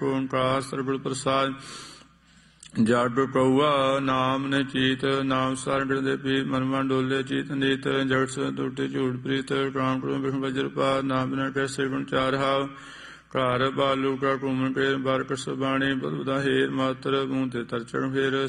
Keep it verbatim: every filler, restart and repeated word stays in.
ਓਂਕਾਰ ਸਰਬਲ ਪ੍ਰਸਾਦ ਜੜ ਕਉਆ ਨਾਮ ਨੇ ਚੀਤ ਨਾਮ ਸਰਗੜ ਦੇ ਪੀ ਮਨਮਨ ਡੋਲੇ ਚੀਤ ਨੀਤ ਜਗਤ ਸ ਟੁੱਟੇ ਝੂਠ ਪ੍ਰੀਤ ਕਾਮ ਕਰੋ ਬਿਖ ਵਜਰ ਪਾਦ ਨਾਮ ਬਿਨਾ ਕੈਸੇ ਗੁਣ ਚਾਰ ਹਾਵ ਘਰ ਬਾਲੂ ਕਾ ਘੁਮਨ ਕੇ ਬਰਕ ਸਬਾਣੀ ਬਦੁਦਾ ਹੇਰ ਮਾਤਰ ਮੂੰਹ ਤੇ ਤਰਚਣ ਫੇਰ